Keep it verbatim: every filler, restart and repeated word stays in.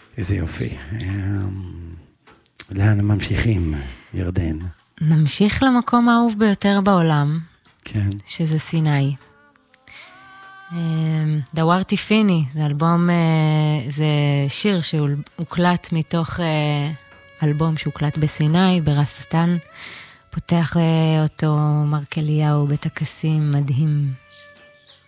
איזה יופי. לאן ממשיכים, ירדן? נמשיך למקום האהוב ביותר בעולם, כן. שזה סיני. דווארתי פיני, זה אלבום, זה שיר שהוקלט מתוך אלבום שהוקלט בסיני, ברסטן. פותח אותו מרק אליהו בטקסים מדהים.